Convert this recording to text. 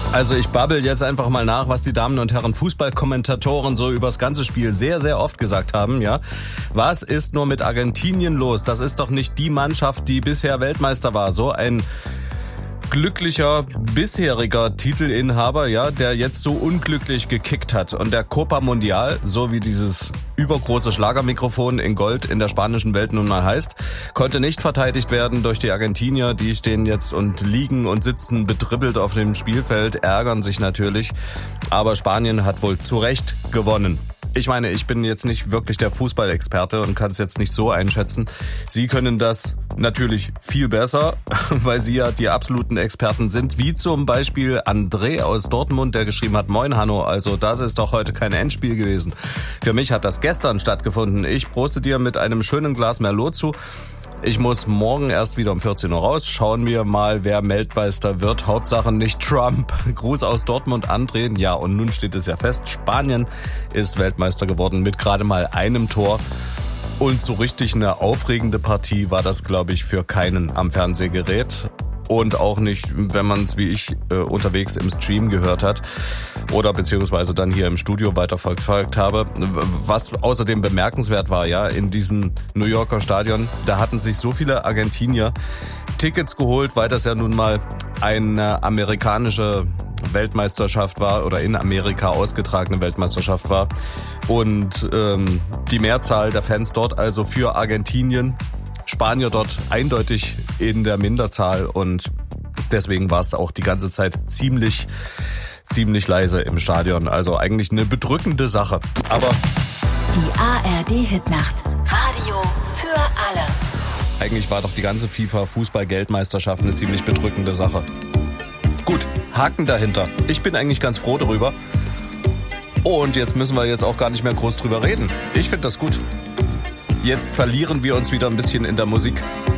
Also ich babbel jetzt einfach mal nach, was die Damen und Herren Fußballkommentatoren so übers ganze Spiel sehr, sehr oft gesagt haben, ja. Was ist nur mit Argentinien los? Das ist doch nicht die Mannschaft, die bisher Weltmeister war. So ein glücklicher bisheriger Titelinhaber, ja, der jetzt so unglücklich gekickt hat. Und der Copa Mundial, so wie dieses übergroße Schlagermikrofon in Gold in der spanischen Welt nun mal heißt, konnte nicht verteidigt werden durch die Argentinier. Die stehen jetzt und liegen und sitzen bedribbelt auf dem Spielfeld, ärgern sich natürlich. Aber Spanien hat wohl zu Recht gewonnen. Ich meine, ich bin jetzt nicht wirklich der Fußballexperte und kann es jetzt nicht so einschätzen. Sie können das natürlich viel besser, weil Sie ja die absoluten Experten sind, wie zum Beispiel André aus Dortmund, der geschrieben hat: Moin Hanno, also das ist doch heute kein Endspiel gewesen. Für mich hat das gestern stattgefunden. Ich proste dir mit einem schönen Glas Merlot zu. Ich muss morgen erst wieder um 14 Uhr raus. Schauen wir mal, wer Weltmeister wird. Hauptsache nicht Trump. Gruß aus Dortmund, André. Ja, und nun steht es ja fest. Spanien ist Weltmeister geworden mit gerade mal einem Tor. Und so richtig eine aufregende Partie war das, glaube ich, für keinen am Fernsehgerät. Und auch nicht, wenn man es wie ich unterwegs im Stream gehört hat oder beziehungsweise dann hier im Studio weiter verfolgt habe. Was außerdem bemerkenswert war, ja, in diesem New Yorker Stadion, da hatten sich so viele Argentinier Tickets geholt, weil das ja nun mal eine amerikanische Weltmeisterschaft war oder in Amerika ausgetragene Weltmeisterschaft war. Und die Mehrzahl der Fans dort also für Argentinien, Spanier dort eindeutig in der Minderzahl, und deswegen war es auch die ganze Zeit ziemlich leise im Stadion. Also eigentlich eine bedrückende Sache. Aber die ARD-Hitnacht. Radio für alle. Eigentlich war doch die ganze FIFA-Fußball-Geldmeisterschaft eine ziemlich bedrückende Sache. Gut, Haken dahinter. Ich bin eigentlich ganz froh darüber. Und jetzt müssen wir jetzt auch gar nicht mehr groß drüber reden. Ich finde das gut. Jetzt verlieren wir uns wieder ein bisschen in der Musik.